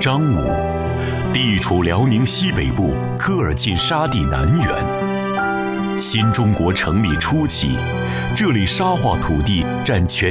张武，地处辽宁西北部科尔沁沙地南缘。新中国成立初期，这里沙化土地占全